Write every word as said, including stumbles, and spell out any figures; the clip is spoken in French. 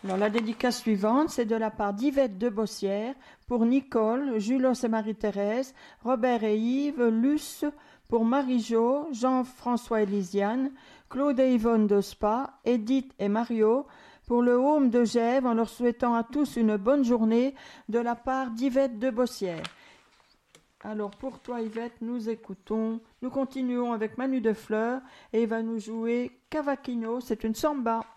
Alors, la dédicace suivante, c'est de la part d'Yvette de Bossière pour Nicole, Julos et Marie-Thérèse, Robert et Yves, Luce, pour Marie-Jo, Jean-François et Lisiane, Claude et Yvonne de Spa, Edith et Mario, pour le Home de Gèvres, en leur souhaitant à tous une bonne journée de la part d'Yvette de Bossière. Alors pour toi Yvette, nous écoutons, nous continuons avec Manu de Fleurs et il va nous jouer Cavaquinho, c'est une samba.